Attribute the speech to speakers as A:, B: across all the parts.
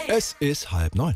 A: Es ist 8:30.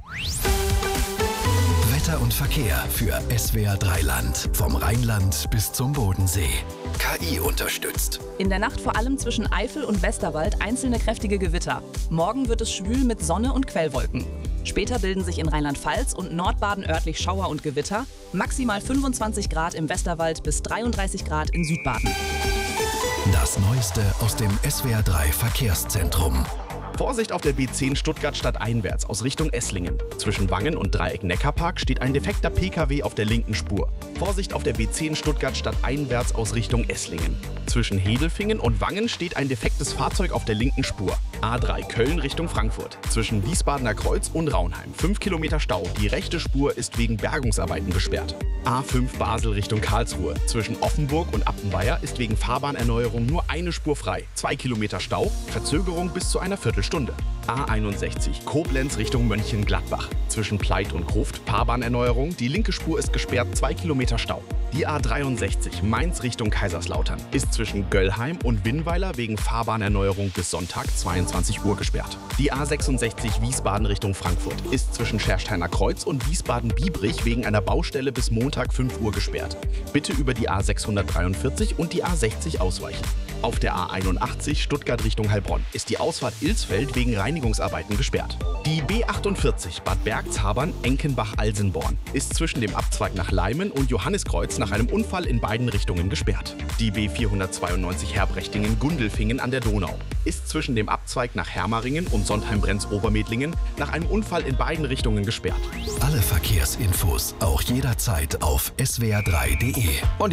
A: Wetter und Verkehr für SWR 3 Land. Vom Rheinland bis zum Bodensee. KI unterstützt.
B: In der Nacht vor allem zwischen Eifel und Westerwald einzelne kräftige Gewitter. Morgen wird es schwül mit Sonne und Quellwolken. Später bilden sich in Rheinland-Pfalz und Nordbaden örtlich Schauer und Gewitter. Maximal 25 Grad im Westerwald bis 33 Grad in Südbaden.
A: Das Neueste aus dem SWR 3 Verkehrszentrum.
C: Vorsicht auf der B10 Stuttgart stadteinwärts aus Richtung Esslingen. Zwischen Wangen und Dreieck Neckarpark steht ein defekter PKW auf der linken Spur. Vorsicht auf der B10 Stuttgart stadteinwärts aus Richtung Esslingen. Zwischen Hedelfingen und Wangen steht ein defektes Fahrzeug auf der linken Spur. A3 Köln Richtung Frankfurt. Zwischen Wiesbadener Kreuz und Raunheim. 5 Kilometer Stau. Die rechte Spur ist wegen Bergungsarbeiten gesperrt. A5 Basel Richtung Karlsruhe. Zwischen Offenburg und Appenweier ist wegen Fahrbahnerneuerung nur eine Spur frei. 2 Kilometer Stau. Verzögerung bis zu einer Viertelstunde. A61 Koblenz Richtung Mönchengladbach. Zwischen Pleit und Gruft Fahrbahnerneuerung. Die linke Spur ist gesperrt. 2 Kilometer Stau. Die A63 Mainz Richtung Kaiserslautern ist zwischen Göllheim und Winnweiler wegen Fahrbahnerneuerung bis Sonntag 22 Uhr gesperrt. Die A66 Wiesbaden Richtung Frankfurt ist zwischen Schersteiner Kreuz und Wiesbaden-Biebrich wegen einer Baustelle bis Montag 5 Uhr gesperrt. Bitte über die A643 und die A60 ausweichen. Auf der A81 Stuttgart Richtung Heilbronn ist die Ausfahrt Ilsfeld wegen Reinigungsarbeiten gesperrt. Die B48 Bad Bergzabern-Enkenbach-Alsenborn ist zwischen dem Abzweig nach Leimen und Johanniskreuz nach einem Unfall in beiden Richtungen gesperrt. Die B492 Herbrechtingen-Gundelfingen an der Donau ist zwischen dem Abzweig nach Hermaringen und Sontheim-Brenz-Obermedlingen nach einem Unfall in beiden Richtungen gesperrt.
A: Alle Verkehrsinfos auch jederzeit auf swr3.de.